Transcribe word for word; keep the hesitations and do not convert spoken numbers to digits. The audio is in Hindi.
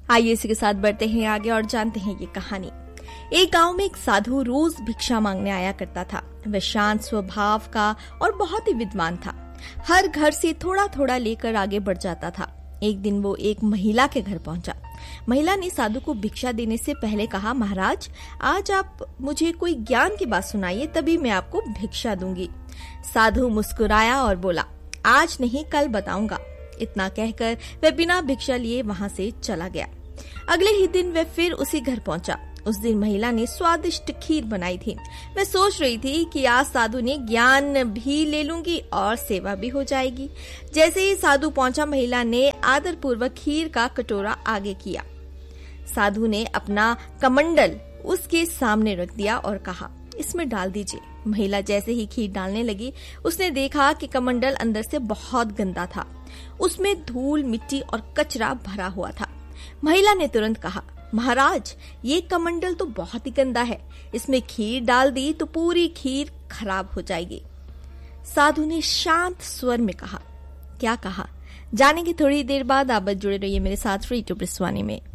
आइए इसी के साथ बढ़ते हैं आगे और जानते हैं ये कहानी। एक गांव में एक साधु रोज भिक्षा मांगने आया करता था। वह शांत स्वभाव का और बहुत ही विद्वान था। हर घर से थोड़ा थोड़ा लेकर आगे बढ़ जाता था। एक दिन वो एक महिला के घर पहुंचा। महिला ने साधु को भिक्षा देने से पहले कहा, महाराज आज आप मुझे कोई ज्ञान की बात सुनाइए, तभी मैं आपको भिक्षा दूंगी। साधु मुस्कुराया और बोला, आज नहीं कल बताऊंगा। इतना कहकर वह बिना भिक्षा लिए वहां से चला गया। अगले ही दिन वह फिर उसी घर पहुंचा। उस दिन महिला ने स्वादिष्ट खीर बनाई थी। मैं सोच रही थी कि आज साधु ने ज्ञान भी ले लूंगी और सेवा भी हो जाएगी। जैसे ही साधु पहुंचा, महिला ने आदर पूर्वक खीर का कटोरा आगे किया। साधु ने अपना कमंडल उसके सामने रख दिया और कहा, इसमें डाल दीजिए। महिला जैसे ही खीर डालने लगी, उसने देखा कि कमंडल अंदर से बहुत गंदा था। उसमें धूल, मिट्टी और कचरा भरा हुआ था। महिला ने तुरंत कहा, महाराज ये कमंडल तो बहुत ही गंदा है, इसमें खीर डाल दी तो पूरी खीर खराब हो जाएगी। साधु ने शांत स्वर में कहा। क्या कहा जानेंगे थोड़ी देर बाद। आप जुड़े रहिए मेरे साथ फ्री टू ब्रिस्वानी में।